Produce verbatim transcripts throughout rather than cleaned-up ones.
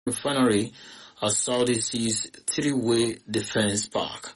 refinery as Saudi sees three-way defense park.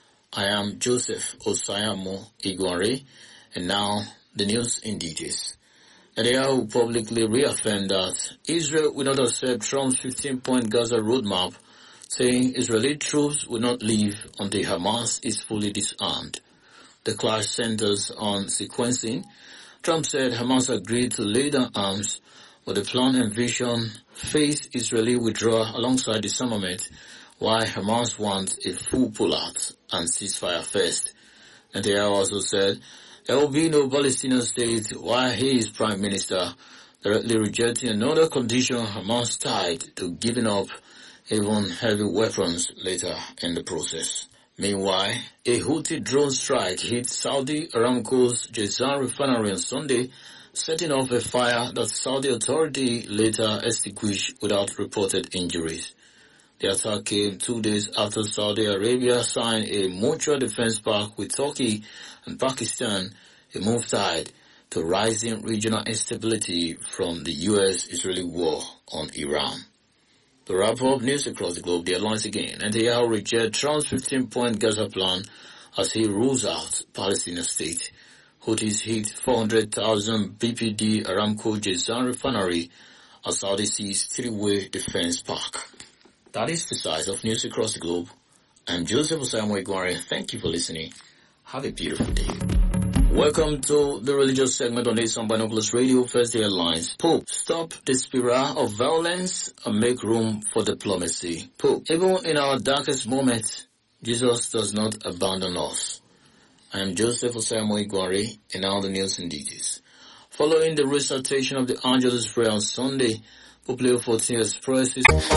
I am Joseph Osayamo Igwari, and now the news in details. Netanyahu publicly reaffirmed that Israel will not accept Trump's fifteen-point Gaza roadmap, saying Israeli troops will not leave until Hamas is fully disarmed. The clash centers on sequencing. Trump said Hamas agreed to lay down arms, but the plan envisioned phased Israeli withdrawal alongside disarmament, while Hamas wants a full pullout and ceasefire first. Netanyahu also said there will be no Palestinian state while he is prime minister, directly rejecting another condition Hamas tied to giving up even heavy weapons later in the process. Meanwhile, a Houthi drone strike hit Saudi Aramco's Jazan refinery on Sunday, setting off a fire that Saudi authority later extinguished without reported injuries. The attack came two days after Saudi Arabia signed a mutual defense pact with Turkey and Pakistan, a move tied to rising regional instability from the U S-Israeli war on Iran. To wrap up news across the globe, the headlines again. Netanyahu rejects Trump's fifteen-point Gaza plan as he rules out Palestinian state. Houthis hit four hundred thousand B P D Aramco Jazan refinery as Saudi sees three-way defense park. That is the size of news across the globe. I'm Joseph Osayamo Igwari. Thank you for listening. Have a beautiful day. Welcome to the religious segment on Asan Binoculars Radio. First the headlines. Pope, stop the spiral of violence and make room for diplomacy. Pope, even in our darkest moments, Jesus does not abandon us. I am Joseph Osayamo Igwari, and now the news in details. Following the recitation of the Angelus Prayer on Sunday, Pope Leo the fourteenth expresses